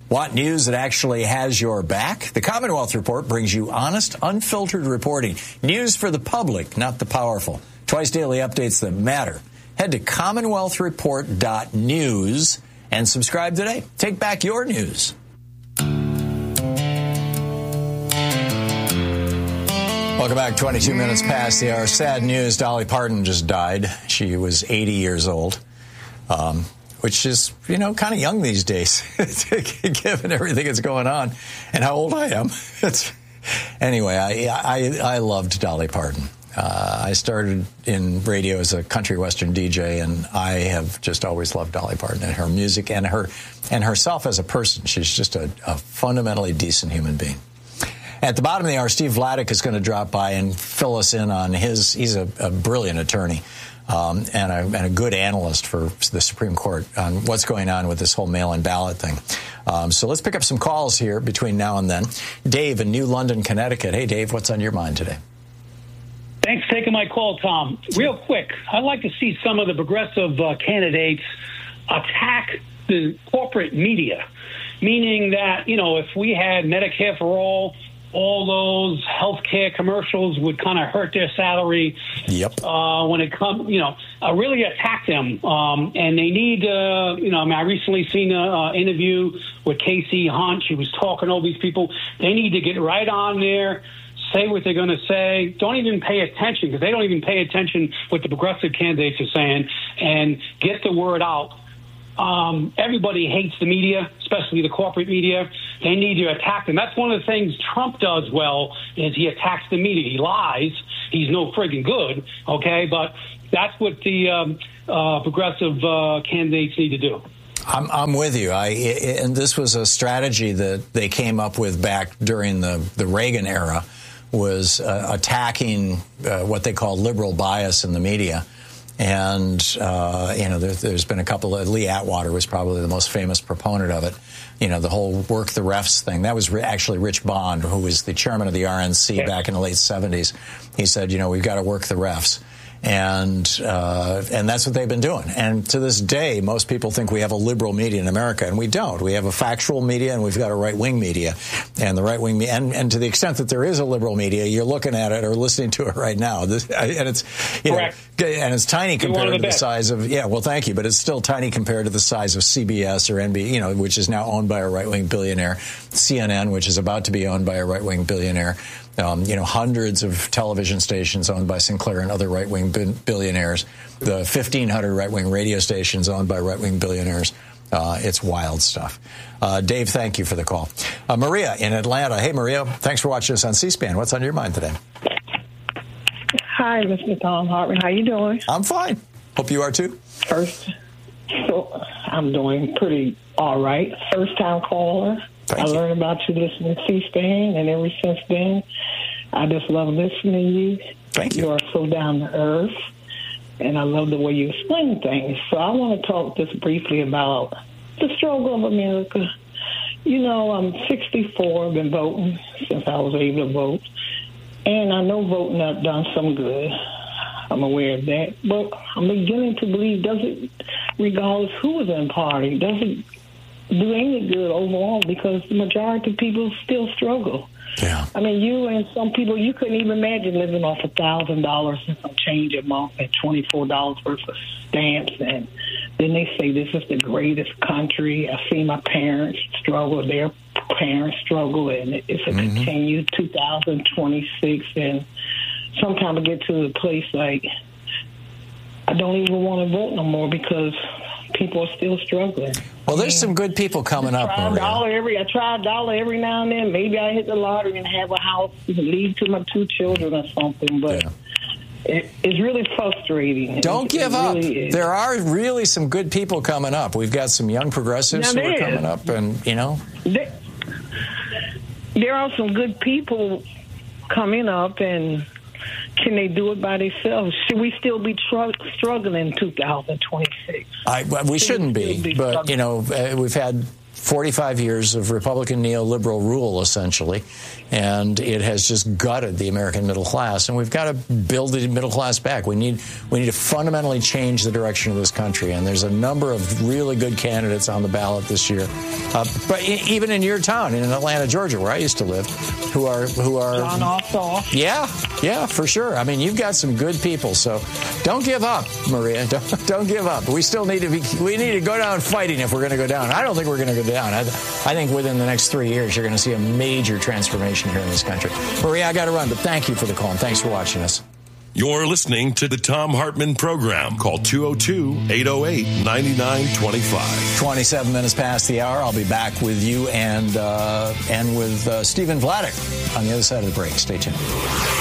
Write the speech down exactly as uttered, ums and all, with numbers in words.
Want news that actually has your back? The Commonwealth Report brings you honest, unfiltered reporting. News for the public, not the powerful. Twice daily updates that matter. Head to commonwealth report dot news and subscribe today. Take back your news. Welcome back. twenty-two minutes past the hour. Sad news. Dolly Parton just died. She was eighty years old. Um, which is, you know, kind of young these days, given everything that's going on and how old I am. It's, anyway, I, I I loved Dolly Parton. Uh, I started in radio as a country western D J, and I have just always loved Dolly Parton and her music and her and herself as a person. She's just a, a fundamentally decent human being. At the bottom of the hour, Steve Vladeck is going to drop by and fill us in on his. He's a, a brilliant attorney. Um, and, a, and a good analyst for the Supreme Court on what's going on with this whole mail-in ballot thing. Um, so let's pick up some calls here between now and then. Dave in New London, Connecticut. Hey, Dave, what's on your mind today? Thanks for taking my call, Tom. Real quick, I'd like to see some of the progressive uh, candidates attack the corporate media, meaning that, you know, if we had Medicare for all, all those healthcare commercials would kind of hurt their salary. Yep. Uh, when it comes, you know, uh, really attack them. Um, and they need, uh, you know, I mean, I recently seen an uh, interview with Casey Hunt. She was talking to all these people. They need to get right on there, say what they're going to say. Don't even pay attention, because they don't even pay attention what the progressive candidates are saying, and get the word out. Um, everybody hates the media, especially the corporate media. They need to attack them. That's one of the things Trump does well, is he attacks the media. He lies. He's no friggin' good, okay? But that's what the um, uh, progressive uh, candidates need to do. I'm, I'm with you. I, and this was a strategy that they came up with back during the, the Reagan era, was uh, attacking uh, what they call liberal bias in the media. And, uh, you know, there, there's been a couple of, Lee Atwater was probably the most famous proponent of it. You know, the whole work the refs thing. That was re- actually Rich Bond, who was the chairman of the R N C back in the late seventies. He said, you know, we've got to work the refs. And uh, and that's what they've been doing. And to this day, most people think we have a liberal media in America, and we don't. We have a factual media, and we've got a right-wing media. And the right-wing media, and, and to the extent that there is a liberal media, you're looking at it or listening to it right now. This, and it's, you Correct. know, and it's tiny compared to the best. size of, yeah, well, thank you, but it's still tiny compared to the size of C B S or N B C, you know, which is now owned by a right-wing billionaire, C N N, which is about to be owned by a right-wing billionaire. Um, you know, hundreds of television stations owned by Sinclair and other right-wing billionaires. The fifteen hundred right-wing radio stations owned by right-wing billionaires. Uh, it's wild stuff. Uh, Dave, thank you for the call. Uh, Maria in Atlanta. Hey, Maria, thanks for watching us on C-SPAN. What's on your mind today? Hi, Mister Tom Hartman. How you doing? I'm fine. Hope you are, too. First, so I'm doing pretty all right. First-time caller. Thank I you. learned about you listening to C-SPAN, and ever since then, I just love listening to you. Thank you. You are so down to earth, and I love the way you explain things. So I want to talk just briefly about the struggle of America. You know, I'm sixty-four, been voting since I was able to vote, and I know voting has done some good. I'm aware of that, but I'm beginning to believe, does it, regardless who is in party, does it do any good overall, because the majority of people still struggle. Yeah. I mean, you and some people, you couldn't even imagine living off a thousand dollars and some change a month and twenty-four dollars worth of stamps. And then they say this is the greatest country. I see my parents struggle, their parents struggle, and it's a Mm-hmm. continued two thousand twenty-six. And sometimes I get to a place like I don't even want to vote no more because people are still struggling. Well, there's some good people coming I up, try a Maria. dollar every. I try a dollar every now and then. Maybe I hit the lottery and have a house and leave to my two children or something. But Yeah. it, it's really frustrating. Don't It- give it up. really is. There are really some good people coming up. We've got some young progressives Now, who are there is. coming up, and, you know. There, there are some good people coming up, and can they do it by themselves? Should we still be tr- struggling in two thousand twenty-six? I, well, we shouldn't be, Should we but, still be you know, uh, we've had forty-five years of Republican neoliberal rule, essentially, and it has just gutted the American middle class. And we've got to build the middle class back. We need we need to fundamentally change the direction of this country. And there's a number of really good candidates on the ballot this year. Uh, but even in your town, in Atlanta, Georgia, where I used to live, who are who are John Ossoff. Yeah, yeah, for sure. I mean, you've got some good people. So don't give up, Maria. Don't don't give up. We still need to be. We need to go down fighting if we're going to go down. I don't think we're going to go down. I, I think within the next three years, you're going to see a major transformation here in this country. Maria, I got to run, but thank you for the call, and thanks for watching us. You're listening to the Thom Hartmann Program. Call two oh two, eight oh eight, nine nine two five. twenty-seven minutes past the hour. I'll be back with you and, uh, and with uh, Stephen Vladeck on the other side of the break. Stay tuned.